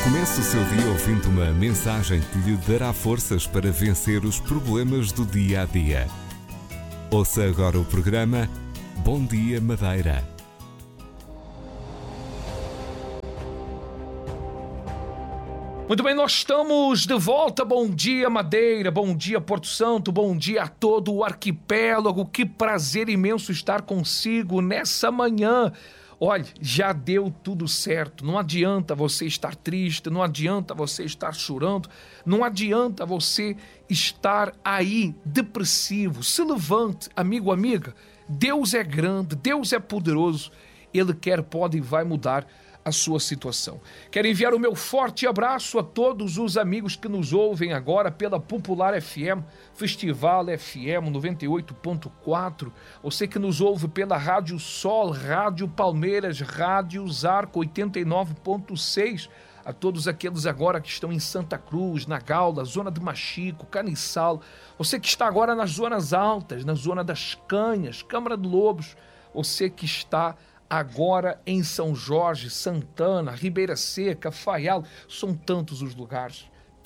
Comece o seu dia ouvindo uma mensagem que lhe dará forças para vencer os problemas do dia a dia. Ouça agora o programa Bom Dia Madeira. Muito bem, nós estamos de volta. Bom dia, Madeira. Bom dia, Porto Santo. Bom dia a todo o arquipélago. Que prazer imenso estar consigo nessa manhã. Olha, já deu tudo certo. Não adianta você estar triste, não adianta você estar chorando, não adianta você estar aí depressivo. Se levante, amigo, amiga. Deus é grande, Deus é poderoso. Ele quer, pode e vai mudar a sua situação. Quero enviar o meu forte abraço a todos os amigos que nos ouvem agora pela Popular FM, Festival FM 98.4, você que nos ouve pela Rádio Sol, Rádio Palmeiras, Rádio Zarco 89.6, a todos aqueles agora que estão em Santa Cruz, na Gaula, Zona de Machico, Caniçal, você que está agora nas zonas altas, na Zona das Canhas, Câmara de Lobos, você que está agora em São Jorge, Santana, Ribeira Seca, Faial, são tantos os lugares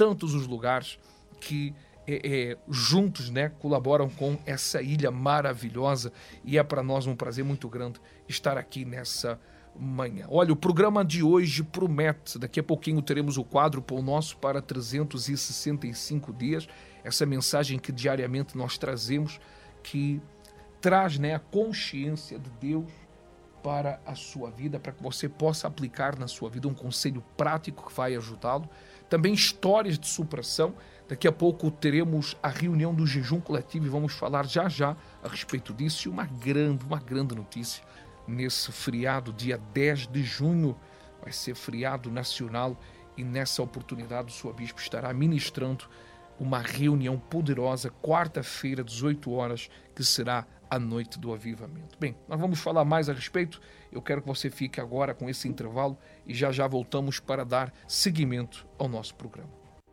que juntos, né, colaboram com essa ilha maravilhosa, e é para nós um prazer muito grande estar aqui nessa manhã. Olha, o programa de hoje promete, daqui a pouquinho teremos o quadro Pão Nosso para 365 dias, essa mensagem que diariamente nós trazemos, que traz, né, a consciência de Deus para a sua vida, para que você possa aplicar na sua vida um conselho prático que vai ajudá-lo. Também histórias de superação. Daqui a pouco teremos a reunião do jejum coletivo e vamos falar já a respeito disso. E uma grande notícia. Nesse feriado, dia 10 de junho, vai ser feriado nacional, e nessa oportunidade o seu bispo estará ministrando uma reunião poderosa, quarta-feira, 18 horas, que será a noite do avivamento. Bem, nós vamos falar mais a respeito. Eu quero que você fique agora com esse intervalo e já voltamos para dar seguimento ao nosso programa.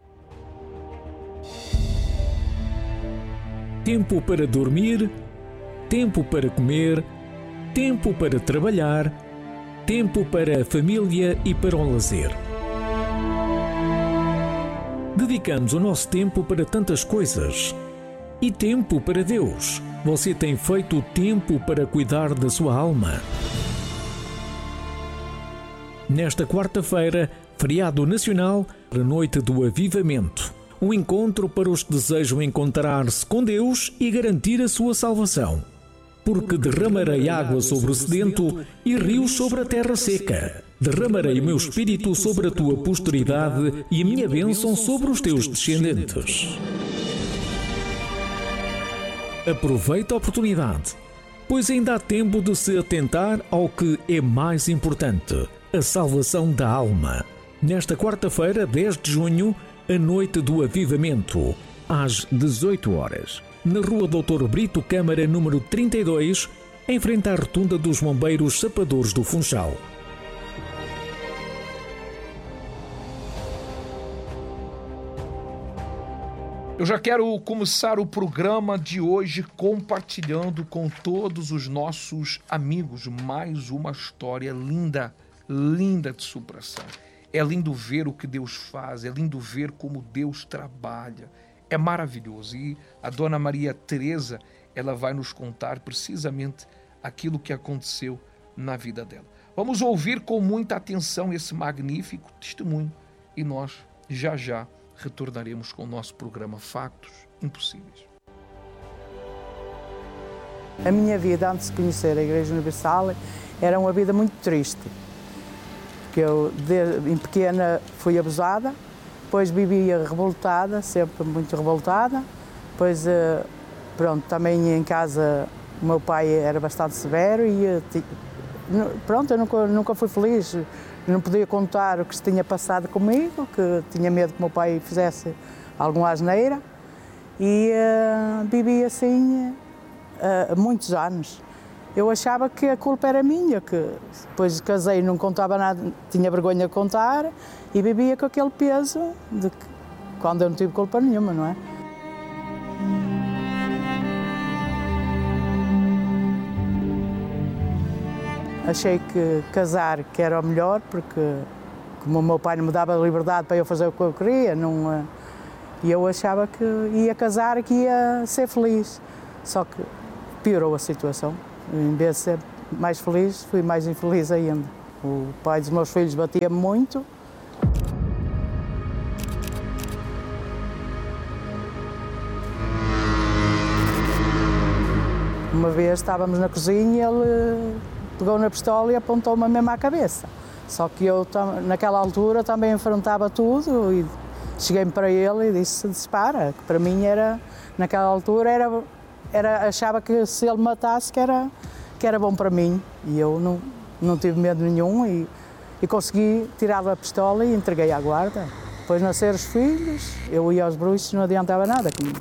Tempo para dormir, tempo para comer, tempo para trabalhar, tempo para a família e para o lazer. Dedicamos o nosso tempo para tantas coisas. E tempo para Deus. Você tem feito tempo para cuidar da sua alma? Nesta quarta-feira, feriado nacional, a noite do avivamento. Um encontro para os que desejam encontrar-se com Deus e garantir a sua salvação. Porque derramarei água sobre o sedento e rios sobre a terra seca. Derramarei o meu espírito sobre a tua posteridade e a minha bênção sobre os teus descendentes. Aproveita a oportunidade, pois ainda há tempo de se atentar ao que é mais importante, a salvação da alma. Nesta quarta-feira, 10 de junho, a noite do avivamento, às 18 horas, na Rua Doutor Brito Câmara, número 32, em frente à rotunda dos Bombeiros Sapadores do Funchal. Eu já quero começar o programa de hoje compartilhando com todos os nossos amigos mais uma história linda de superação. É lindo ver o que Deus faz, é lindo ver como Deus trabalha. É maravilhoso. E a Dona Maria Teresa, ela vai nos contar precisamente aquilo que aconteceu na vida dela. Vamos ouvir com muita atenção esse magnífico testemunho e nós já retornaremos com o nosso programa Factos Impossíveis. A minha vida antes de conhecer a Igreja Universal era uma vida muito triste. Porque eu, em pequena, fui abusada, depois vivia revoltada, sempre muito revoltada. Depois, pronto, também em casa o meu pai era bastante severo e, pronto, eu nunca fui feliz. Não podia contar o que se tinha passado comigo, que tinha medo que o meu pai fizesse alguma asneira. E vivi assim muitos anos. Eu achava que a culpa era minha, que depois casei e não contava nada, tinha vergonha de contar e vivia com aquele peso de que, quando eu não tive culpa nenhuma, não é? Achei que casar que era o melhor, porque como o meu pai não me dava liberdade para eu fazer o que eu queria, e eu achava que ia casar e que ia ser feliz. Só que piorou a situação. Em vez de ser mais feliz, fui mais infeliz ainda. O pai dos meus filhos batia-me muito. Uma vez estávamos na cozinha e ele pegou na pistola e apontou-me mesmo à cabeça. Só que eu, naquela altura, também enfrentava tudo e cheguei-me para ele e disse, dispara, que para mim era, naquela altura, achava que se ele matasse que era bom para mim. E eu não tive medo nenhum e consegui tirar a pistola e entreguei à guarda. Depois nasceram os filhos, eu ia aos bruxos, não adiantava nada comigo.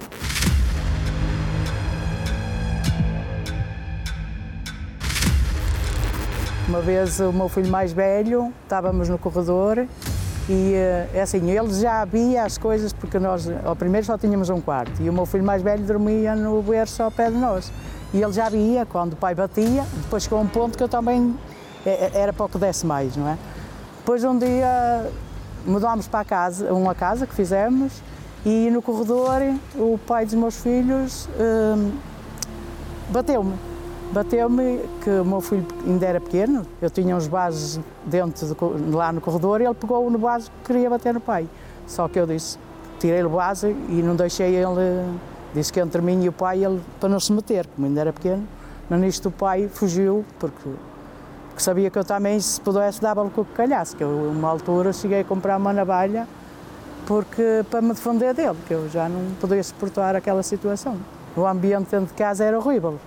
Uma vez o meu filho mais velho, estávamos no corredor e é assim, ele já via as coisas porque nós, ao primeiro só tínhamos um quarto e o meu filho mais velho dormia no berço ao pé de nós. E ele já via quando o pai batia, depois chegou um ponto que eu também era para o que desse mais, não é? Depois um dia mudámos para uma casa que fizemos e no corredor o pai dos meus filhos bateu-me. Bateu-me, que o meu filho ainda era pequeno, eu tinha uns vasos lá no corredor e ele pegou no vaso que queria bater no pai. Só que eu disse, tirei o vaso e não deixei ele, disse que entre mim e o pai, ele, para não se meter, como ainda era pequeno, mas nisto o pai fugiu, porque sabia que eu também, se pudesse, dava-lhe com o que calhasse, que eu, uma altura, cheguei a comprar uma navalha para me defender dele, que eu já não podia suportar aquela situação. O ambiente dentro de casa era horrível.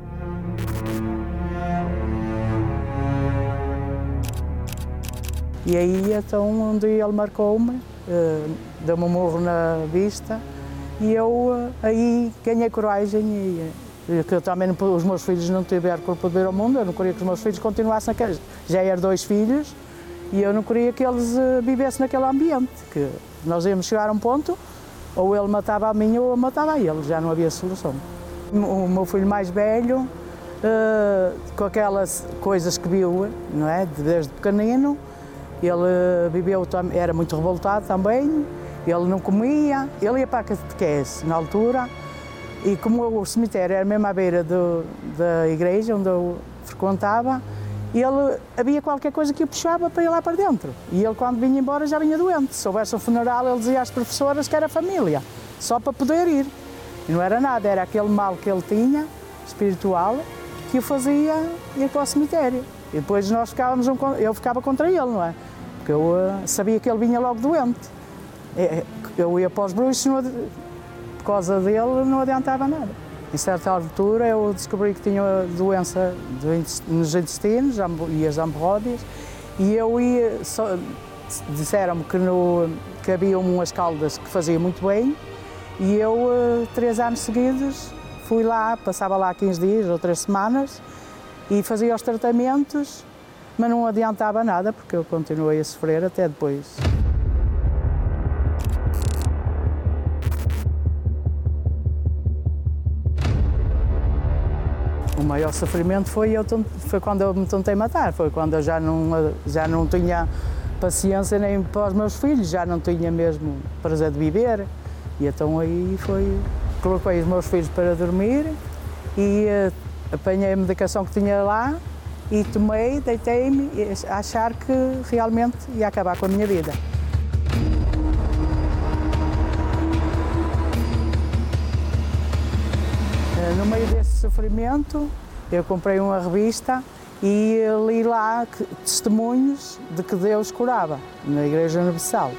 E aí, então, um dia ele marcou-me, deu-me um murro na vista e eu aí ganhei coragem e que eu também, os meus filhos não tiveram culpa de vir ao mundo, eu não queria que os meus filhos continuassem naquele. Já eram 2 filhos e eu não queria que eles vivessem naquele ambiente, que nós íamos chegar a um ponto, ou ele matava a mim ou eu matava a ele, já não havia solução. O meu filho mais velho, com aquelas coisas que viu, não é, desde pequenino, ele viveu, era muito revoltado também, ele não comia, ele ia para a catequese na altura e como o cemitério era mesmo à beira da igreja onde eu frequentava, havia qualquer coisa que o puxava para ir lá para dentro e ele quando vinha embora já vinha doente, se houvesse um funeral ele dizia às professoras que era família, só para poder ir. E não era nada, era aquele mal que ele tinha, espiritual, que o fazia ir para o cemitério. E depois eu ficava contra ele, não é? Porque eu sabia que ele vinha logo doente. Eu ia para os bruxos, por causa dele não adiantava nada. Em certa altura eu descobri que tinha doença nos intestinos e as hemorroidas e eu ia, disseram-me que havia umas caldas que fazia muito bem e eu 3 anos seguidos fui lá, passava lá 15 dias ou 3 semanas e fazia os tratamentos, mas não adiantava nada porque eu continuei a sofrer até depois. O maior sofrimento foi quando eu me tentei matar, foi quando eu já não tinha paciência nem para os meus filhos, já não tinha mesmo prazer de viver. E então aí coloquei os meus filhos para dormir e apanhei a medicação que tinha lá e tomei, deitei-me a achar que realmente ia acabar com a minha vida. No meio desse sofrimento, eu comprei uma revista e li lá testemunhos de que Deus curava na Igreja Universal.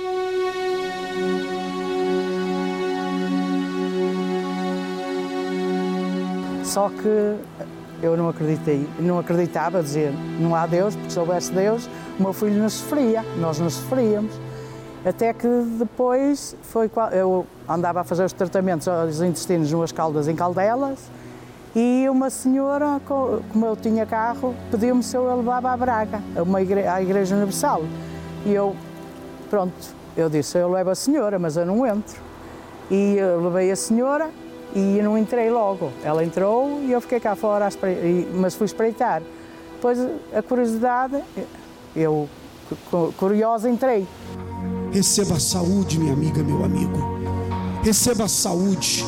Só que eu não acreditava, dizia, não há Deus, porque se houvesse Deus, o meu filho não sofria, nós não sofríamos. Até que depois eu andava a fazer os tratamentos aos intestinos numas caldas em Caldelas e uma senhora, como eu tinha carro, pediu-me se eu a levava à Braga, à Igreja Universal. E eu disse, eu levo a senhora, mas eu não entro. E eu levei a senhora e não entrei logo. Ela entrou e eu fiquei cá fora, mas fui espreitar. Depois, a curiosidade, eu curiosa, entrei. Receba a saúde, minha amiga, meu amigo. Receba a saúde.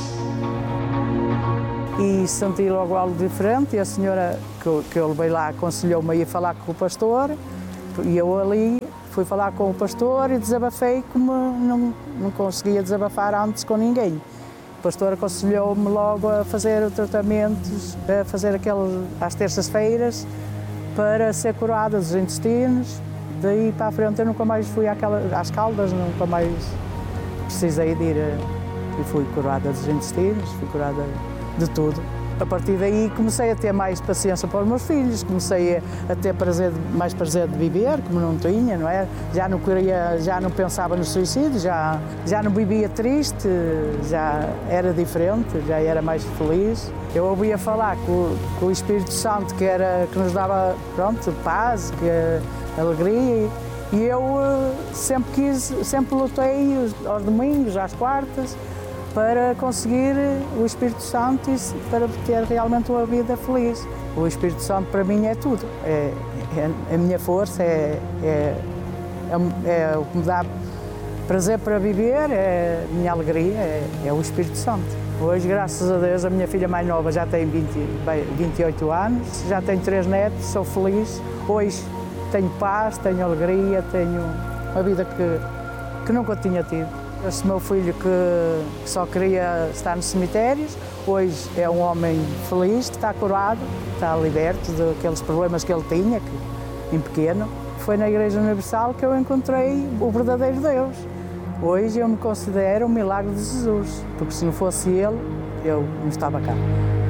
E senti logo algo diferente, e a senhora que eu levei lá aconselhou-me a ir falar com o pastor, e eu ali fui falar com o pastor e desabafei como não conseguia desabafar antes com ninguém. O pastor aconselhou-me logo a fazer tratamentos, a fazer aqueles às terças-feiras, para ser curada dos intestinos. Daí para a frente eu nunca mais fui às Caldas, nunca mais precisei de ir, e fui curada dos intestinos, fui curada de tudo. A partir daí comecei a ter mais paciência para os meus filhos, comecei a ter mais prazer de viver, como não tinha, não é? Já não pensava no suicídio, já não vivia triste, já era diferente, já era mais feliz. Eu ouvia falar com o Espírito Santo que nos dava, pronto, paz, alegria, e eu sempre lutei aos domingos, às quartas, para conseguir o Espírito Santo e para ter realmente uma vida feliz. O Espírito Santo para mim é tudo, é a minha força, é o que me dá prazer para viver, é a minha alegria, é o Espírito Santo. Hoje, graças a Deus, a minha filha mais nova já tem 28 anos, já tenho 3 netos, sou feliz. Hoje tenho paz, tenho alegria, tenho uma vida que nunca tinha tido. Esse meu filho que só queria estar nos cemitérios, hoje é um homem feliz, que está curado, está liberto daqueles problemas que ele tinha, em pequeno. Foi na Igreja Universal que eu encontrei o verdadeiro Deus. Hoje eu me considero um milagre de Jesus, porque se não fosse Ele, eu não estava cá.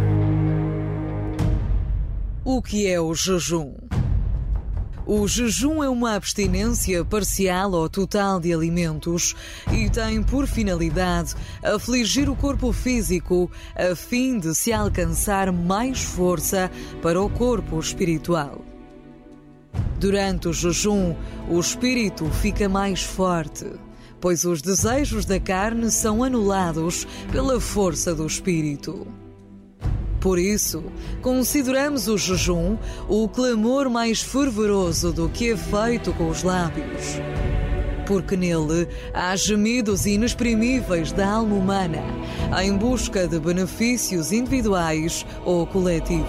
O que é o jejum? O jejum é uma abstinência parcial ou total de alimentos e tem por finalidade afligir o corpo físico a fim de se alcançar mais força para o corpo espiritual. Durante o jejum, o espírito fica mais forte, pois os desejos da carne são anulados pela força do espírito. Por isso, consideramos o jejum o clamor mais fervoroso do que é feito com os lábios. Porque nele há gemidos inexprimíveis da alma humana, em busca de benefícios individuais ou coletivos.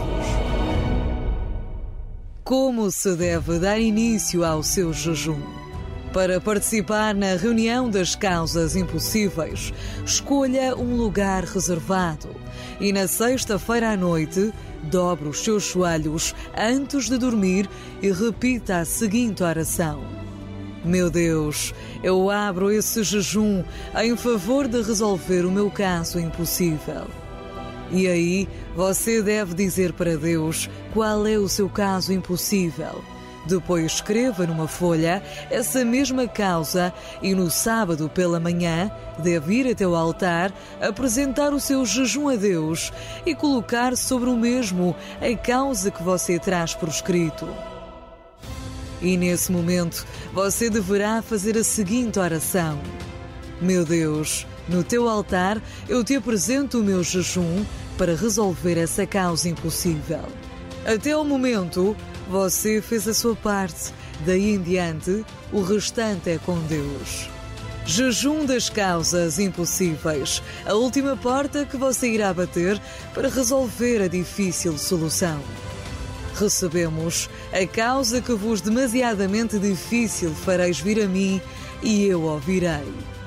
Como se deve dar início ao seu jejum? Para participar na reunião das causas impossíveis, escolha um lugar reservado e na sexta-feira à noite, dobre os seus joelhos antes de dormir e repita a seguinte oração: Meu Deus, eu abro esse jejum em favor de resolver o meu caso impossível. E aí, você deve dizer para Deus qual é o seu caso impossível. Depois escreva numa folha essa mesma causa e no sábado pela manhã deve ir até o altar, apresentar o seu jejum a Deus e colocar sobre o mesmo a causa que você traz por escrito. E nesse momento você deverá fazer a seguinte oração: Meu Deus, no teu altar eu te apresento o meu jejum para resolver essa causa impossível. Até o momento, você fez a sua parte, daí em diante, o restante é com Deus. Jejum das causas impossíveis, a última porta que você irá bater para resolver a difícil solução. Recebemos a causa que vos demasiadamente difícil fareis vir a mim e eu ouvirei.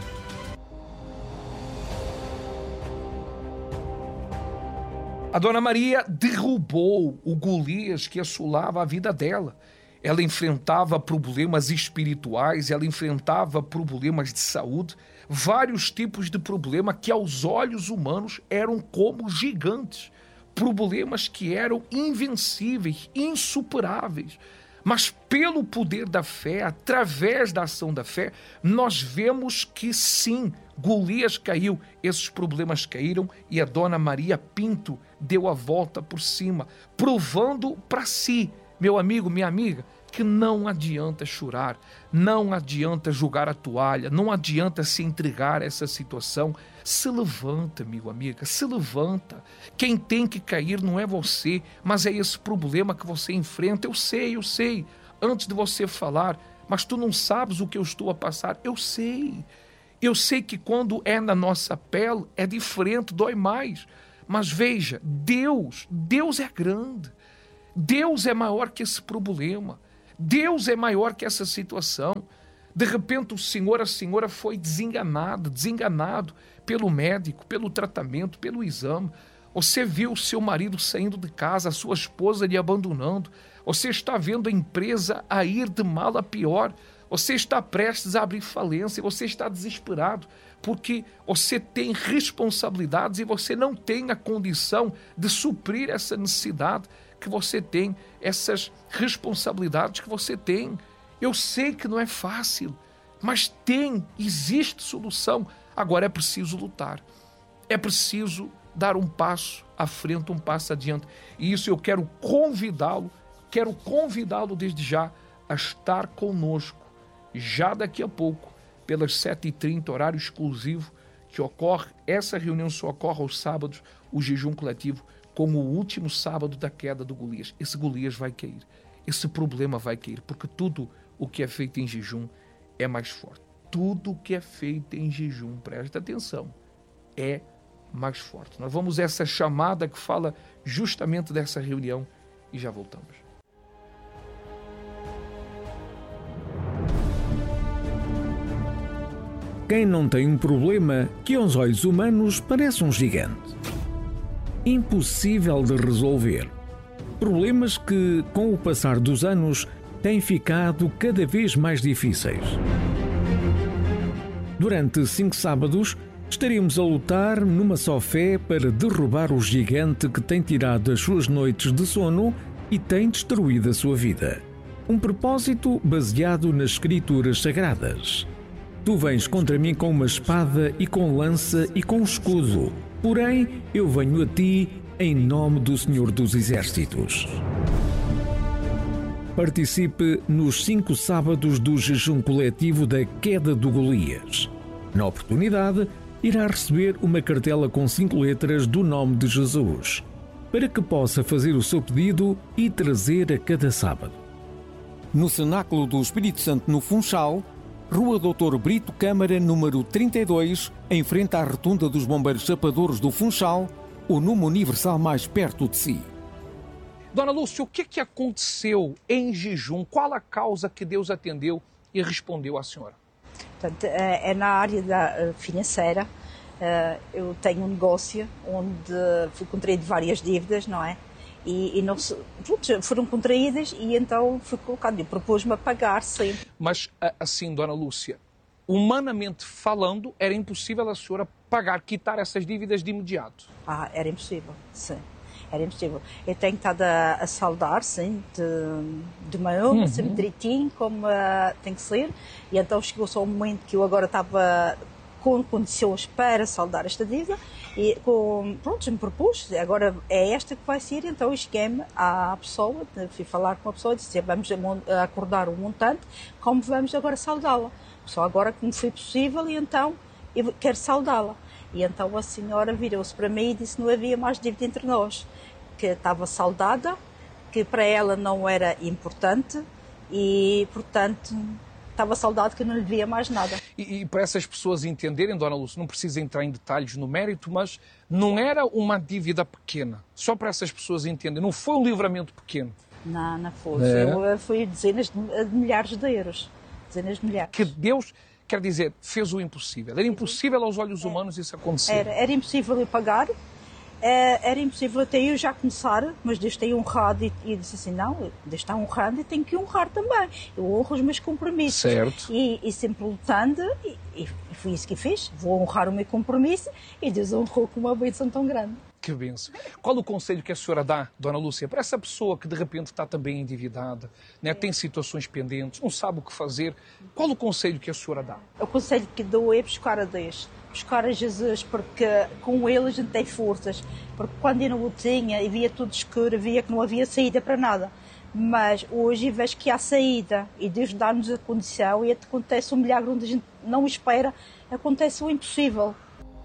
A Dona Maria derrubou o Golias que assolava a vida dela. Ela enfrentava problemas espirituais, ela enfrentava problemas de saúde, vários tipos de problema que aos olhos humanos eram como gigantes, problemas que eram invencíveis, insuperáveis. Mas pelo poder da fé, através da ação da fé, nós vemos que sim, Golias caiu, esses problemas caíram e a Dona Maria Pinto deu a volta por cima, provando para si, meu amigo, minha amiga, que não adianta chorar, não adianta jogar a toalha, não adianta se entregar a essa situação. Se levanta, amigo, amiga, se levanta. Quem tem que cair não é você, mas é esse problema que você enfrenta. Eu sei. Antes de você falar, mas tu não sabes o que eu estou a passar. Eu sei que quando é na nossa pele é diferente, dói mais. Mas veja, Deus é grande. Deus é maior que esse problema. Deus é maior que essa situação. De repente a senhora foi desenganado pelo médico, pelo tratamento, pelo exame. Você viu o seu marido saindo de casa, a sua esposa lhe abandonando. Você está vendo a empresa a ir de mal a pior. Você está prestes a abrir falência, você está desesperado, porque você tem responsabilidades e você não tem a condição de suprir essa necessidade que você tem, essas responsabilidades que você tem. Eu sei que não é fácil, mas existe solução. Agora é preciso lutar, é preciso dar um passo à frente, um passo adiante. E isso eu quero convidá-lo desde já a estar conosco, já daqui a pouco, pelas 7h30, horário exclusivo, que ocorre, essa reunião só ocorre aos sábados, o jejum coletivo, como o último sábado da queda do Golias. Esse Golias vai cair, esse problema vai cair, porque tudo o que é feito em jejum é mais forte. Tudo o que é feito em jejum, presta atenção, é mais forte. Nós vamos a essa chamada que fala justamente dessa reunião e já voltamos. Quem não tem um problema que aos olhos humanos parece um gigante, impossível de resolver, problemas que, com o passar dos anos, têm ficado cada vez mais difíceis. Durante 5 sábados, estaremos a lutar numa só fé para derrubar o gigante que tem tirado as suas noites de sono e tem destruído a sua vida. Um propósito baseado nas Escrituras Sagradas. Tu vens contra mim com uma espada e com lança e com escudo. Porém, eu venho a ti em nome do Senhor dos Exércitos. Participe nos 5 sábados do jejum coletivo da queda do Golias. Na oportunidade, irá receber uma cartela com 5 letras do nome de Jesus, para que possa fazer o seu pedido e trazer a cada sábado. No Cenáculo do Espírito Santo, no Funchal, Rua Doutor Brito Câmara, número 32, em frente à Rotunda dos Bombeiros Chapadores do Funchal, o número universal mais perto de si. Dona Lúcia, o que aconteceu em jejum? Qual a causa que Deus atendeu e respondeu à senhora? Portanto, é na área financeira. Eu tenho um negócio onde fui contraído várias dívidas, não é? E não foram contraídas e então fui colocado e propus-me a pagar sempre. Mas assim, Dona Lúcia, humanamente falando, era impossível a senhora pagar, quitar essas dívidas de imediato? Era impossível, sim. Era impossível. Eu tenho estado a saldar, sim, de manhã, sempre direitinho, como tem que ser. E então chegou só um momento que eu agora estava com condições para saldar esta dívida e me propus, agora é esta que vai ser, então eu cheguei-me à pessoa, fui falar com a pessoa e disse, vamos acordar um montante, como vamos agora saldá-la. Só agora que me foi possível e então eu quero saldá-la. E então a senhora virou-se para mim e disse que não havia mais dívida entre nós, que estava saldada, que para ela não era importante e, portanto, estava saldado, que não lhe devia mais nada. E para essas pessoas entenderem, Dona Lúcia, não precisa entrar em detalhes no mérito, mas não era uma dívida pequena. Só para essas pessoas entenderem, não foi um livramento pequeno. Não foi. Eu fui dezenas de milhares de euros. Dezenas de milhares. Que Deus, quer dizer, fez o impossível. Era impossível aos olhos humanos isso acontecer. Era impossível eu pagar. Era impossível até eu já começar, mas Deus tem honrado e disse assim, não, Deus está honrando e tenho que honrar também. Eu honro os meus compromissos. Certo. E sempre lutando, e foi isso que fiz. Vou honrar o meu compromisso e Deus honrou com uma bênção tão grande. Que bênção. Qual o conselho que a senhora dá, Dona Lúcia, para essa pessoa que de repente está também endividada, né, tem situações pendentes, não sabe o que fazer? Qual o conselho que a senhora dá? O conselho que dou é buscar a Deus. Buscar a Jesus, porque com ele a gente tem forças. Porque quando eu não o tinha e via tudo escuro, via que não havia saída para nada. Mas hoje vejo que há saída e Deus dá-nos a condição e acontece um milagre onde a gente não espera, acontece o impossível.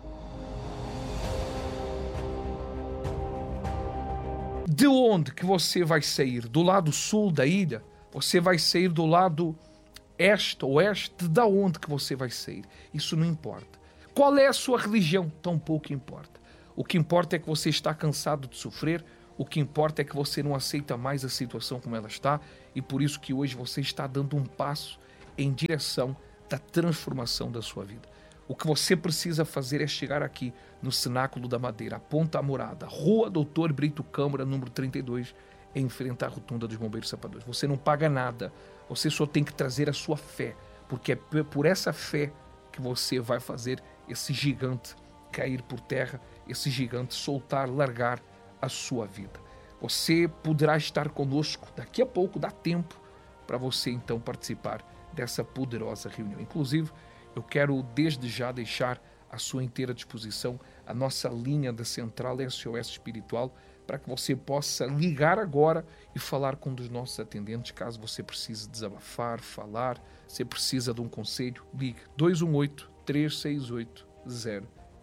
De onde que você vai sair? Do lado sul da ilha? Você vai sair do lado esta ou este, da onde que você vai sair? Isso não importa. Qual é a sua religião? Tão pouco importa. O que importa é que você está cansado de sofrer, o que importa é que você não aceita mais a situação como ela está, e por isso que hoje você está dando um passo em direção da transformação da sua vida. O que você precisa fazer é chegar aqui no Cenáculo da Madeira, a Ponta Morada, Rua Doutor Brito Câmara, número 32, em frente à Rotunda dos Bombeiros Sapadores. Você não paga nada, você só tem que trazer a sua fé, porque é por essa fé que você vai fazer esse gigante cair por terra, esse gigante soltar, largar a sua vida. Você poderá estar conosco, daqui a pouco dá tempo para você então participar dessa poderosa reunião. Inclusive, eu quero desde já deixar à sua inteira disposição a nossa linha da Central SOS Espiritual, para que você possa ligar agora e falar com um dos nossos atendentes, caso você precise desabafar, falar, você precisa de um conselho, ligue 218-368-008.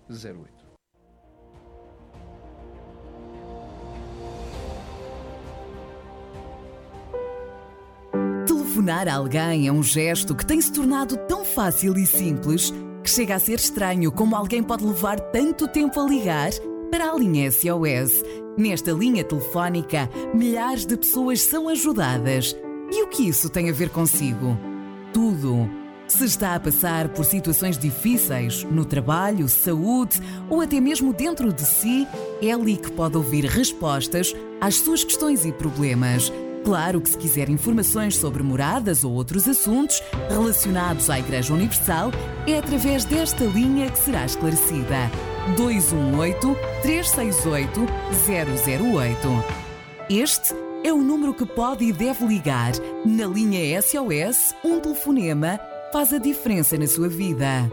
Telefonar a alguém é um gesto que tem se tornado tão fácil e simples que chega a ser estranho como alguém pode levar tanto tempo a ligar para a linha SOS. Nesta linha telefónica, milhares de pessoas são ajudadas. E o que isso tem a ver consigo? Tudo. Se está a passar por situações difíceis, no trabalho, saúde ou até mesmo dentro de si, é ali que pode ouvir respostas às suas questões e problemas. Claro que se quiser informações sobre moradas ou outros assuntos relacionados à Igreja Universal, é através desta linha que será esclarecida. 218-368-008. Este é o número que pode e deve ligar. Na linha SOS, um telefonema faz a diferença na sua vida.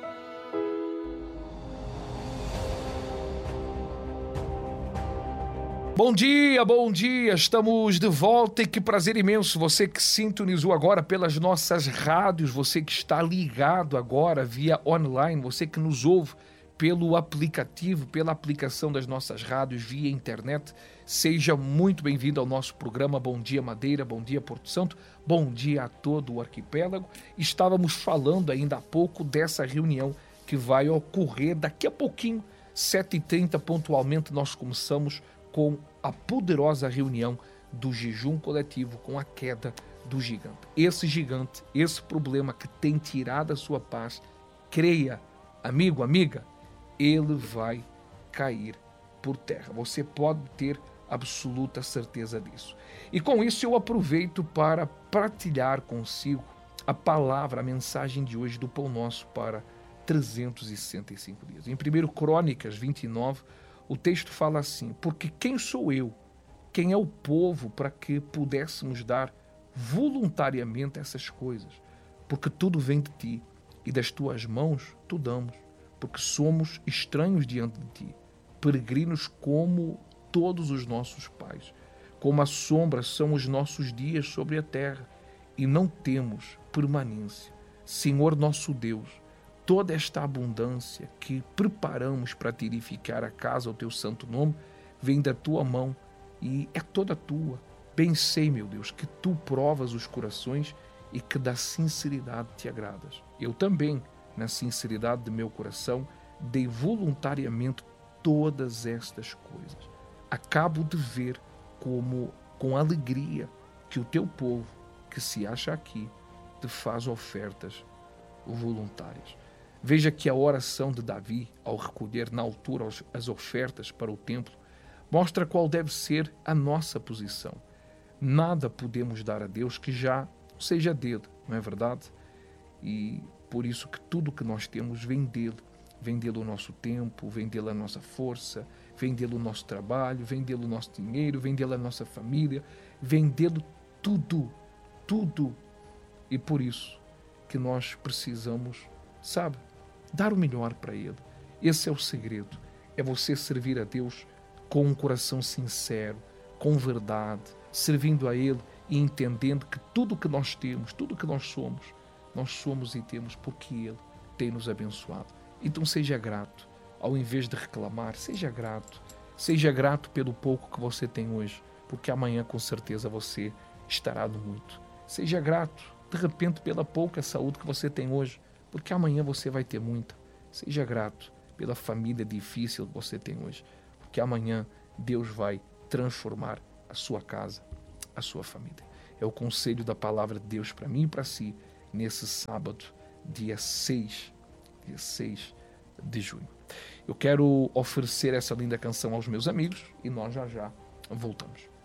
Bom dia, estamos de volta e que prazer imenso você que sintonizou agora pelas nossas rádios, você que está ligado agora via online, você que nos ouve pelo aplicativo, pela aplicação das nossas rádios via internet, seja muito bem-vindo ao nosso programa Bom Dia Madeira, Bom Dia Porto Santo, bom dia a todo o arquipélago. Estávamos falando ainda há pouco dessa reunião que vai ocorrer daqui a pouquinho, 7h30 pontualmente nós começamos com a poderosa reunião do jejum coletivo com a queda do gigante. Esse gigante, esse problema que tem tirado a sua paz, creia, amigo, amiga, ele vai cair por terra. Você pode ter absoluta certeza disso. E com isso eu aproveito para partilhar consigo a palavra, a mensagem de hoje do Pão Nosso para 365 dias. Em 1 Crônicas 29, o texto fala assim: porque quem sou eu, quem é o povo para que pudéssemos dar voluntariamente essas coisas? Porque tudo vem de ti e das tuas mãos tu damos, porque somos estranhos diante de ti, peregrinos como todos os nossos pais. Como a sombra são os nossos dias sobre a terra e não temos permanência. Senhor nosso Deus, toda esta abundância que preparamos para te edificar a casa ao teu santo nome, vem da tua mão e é toda tua. Bem sei, meu Deus, que tu provas os corações e que da sinceridade te agradas. Eu também, na sinceridade de meu coração, dei voluntariamente todas estas coisas. Acabo de ver como, com alegria, que o teu povo, que se acha aqui, te faz ofertas voluntárias. Veja que a oração de Davi, ao recolher na altura as ofertas para o templo, mostra qual deve ser a nossa posição. Nada podemos dar a Deus que já seja dele, não é verdade? E por isso que tudo que nós temos vem dele. Vem dele o nosso tempo, vem dele a nossa força, vem dele o nosso trabalho, vem dele o nosso dinheiro, vem dele a nossa família, vem dele tudo, tudo. E por isso que nós precisamos, sabe, dar o melhor para ele. Esse é o segredo, é você servir a Deus com um coração sincero, com verdade, servindo a ele e entendendo que tudo que nós temos, tudo que nós somos e temos porque ele tem nos abençoado. Então seja grato, ao invés de reclamar, seja grato pelo pouco que você tem hoje, porque amanhã com certeza você estará no muito. Seja grato, de repente, pela pouca saúde que você tem hoje, porque amanhã você vai ter muita. Seja grato pela família difícil que você tem hoje, porque amanhã Deus vai transformar a sua casa, a sua família. É o conselho da palavra de Deus para mim e para si, nesse sábado, dia 6 de junho. Eu quero oferecer essa linda canção aos meus amigos e nós já voltamos.